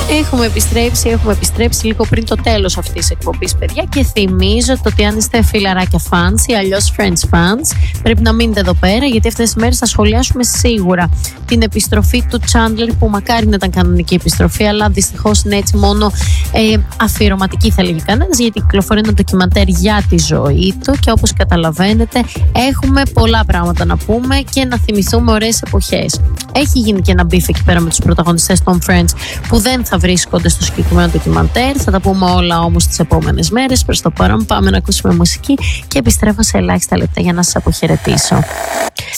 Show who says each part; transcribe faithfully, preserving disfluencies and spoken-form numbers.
Speaker 1: Έχουμε επιστρέψει, έχουμε επιστρέψει λίγο πριν το τέλος αυτής της εκπομπής, παιδιά, και θυμίζω το ότι αν είστε φιλαράκια fans ή αλλιώς friends fans, πρέπει να μείνετε εδώ πέρα, γιατί αυτές τις μέρες θα σχολιάσουμε σίγουρα την επιστροφή του Chandler, που μακάρι να ήταν κανονική επιστροφή, αλλά δυστυχώς είναι έτσι μόνο ε, αφιερωματική, θα λέγει κανένας, γιατί κυκλοφορεί ένα ντοκιμαντέρ για τη ζωή του και όπως καταλαβαίνετε έχουμε πολλά πράγματα να πούμε και να θυμηθούμε ωραίες εποχές. Έχει γίνει και ένα μπιφ εκεί πέρα με τους πρωταγωνιστές των Friends που δεν θα βρίσκονται στο συγκεκριμένο ντοκιμαντέρ. Θα τα πούμε όλα όμως τις επόμενες μέρες. Προς το παρόν πάμε να ακούσουμε μουσική και επιστρέφω σε ελάχιστα λεπτά για να σας αποχαιρετήσω.